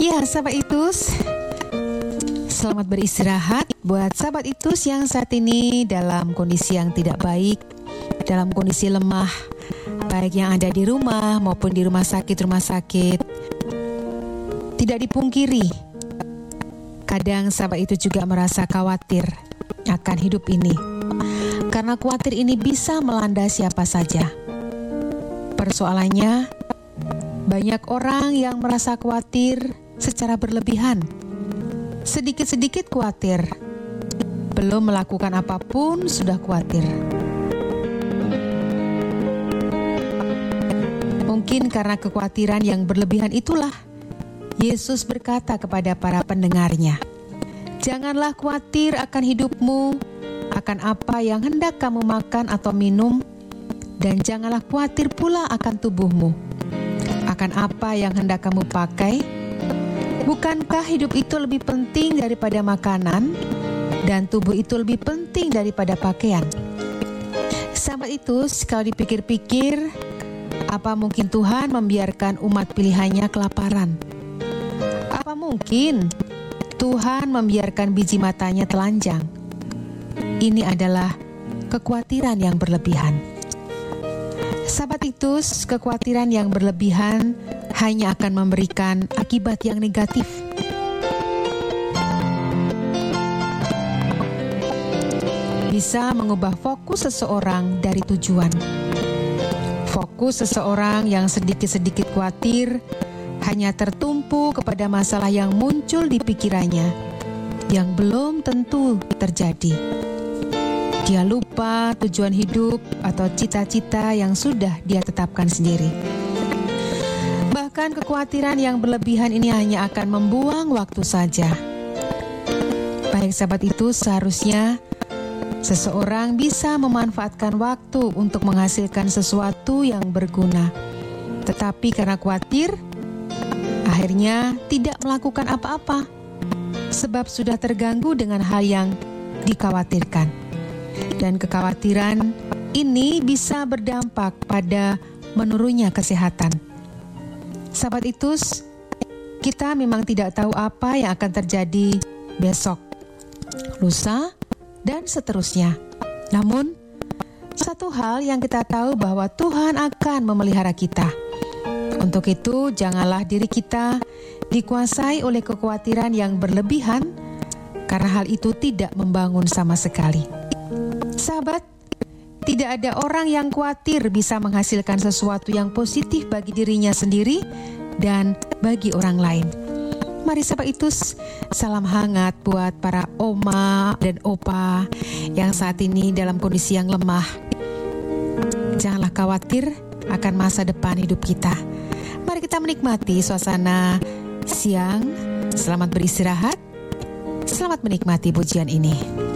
Ya, sahabat Itus, selamat beristirahat buat sahabat Itus yang saat ini dalam kondisi yang tidak baik, dalam kondisi lemah, baik yang ada di rumah maupun di rumah sakit. Tidak dipungkiri, kadang sahabat itu juga merasa khawatir akan hidup ini, karena khawatir ini bisa melanda siapa saja. Persoalannya, banyak orang yang merasa khawatir secara berlebihan. Sedikit-sedikit khawatir, belum melakukan apapun sudah khawatir. Mungkin karena kekhawatiran yang berlebihan itulah Yesus berkata kepada para pendengarnya, "Janganlah khawatir akan hidupmu, akan apa yang hendak kamu makan atau minum, dan janganlah khawatir pula akan tubuhmu, akan apa yang hendak kamu pakai. Bukankah hidup itu lebih penting daripada makanan, dan tubuh itu lebih penting daripada pakaian?" Sahabat itu, kalau dipikir-pikir, apa mungkin Tuhan membiarkan umat pilihannya kelaparan? Apa mungkin Tuhan membiarkan biji matanya telanjang? Ini adalah kekhawatiran yang berlebihan. Sahabat Itus, kekhawatiran yang berlebihan hanya akan memberikan akibat yang negatif. Bisa mengubah fokus seseorang dari tujuan. Fokus seseorang yang sedikit-sedikit khawatir hanya tertumpu kepada masalah yang muncul di pikirannya, yang belum tentu terjadi. Dia lupa tujuan hidup atau cita-cita yang sudah dia tetapkan sendiri. Bahkan kekhawatiran yang berlebihan ini hanya akan membuang waktu saja. Baik sahabat itu, seharusnya seseorang bisa memanfaatkan waktu untuk menghasilkan sesuatu yang berguna. Tetapi karena khawatir, akhirnya tidak melakukan apa-apa, sebab sudah terganggu dengan hal yang dikhawatirkan. Dan kekhawatiran ini bisa berdampak pada menurunnya kesehatan. Sahabat Itus, kita memang tidak tahu apa yang akan terjadi besok, lusa, dan seterusnya. Namun, satu hal yang kita tahu bahwa Tuhan akan memelihara kita. Untuk itu, janganlah diri kita dikuasai oleh kekhawatiran yang berlebihan, karena hal itu tidak membangun sama sekali. Sahabat, tidak ada orang yang khawatir bisa menghasilkan sesuatu yang positif bagi dirinya sendiri dan bagi orang lain. Mari sahabat Itus, salam hangat buat para oma dan opa yang saat ini dalam kondisi yang lemah. Janganlah khawatir akan masa depan hidup kita. Mari kita menikmati suasana siang. Selamat beristirahat. Selamat menikmati pujian ini.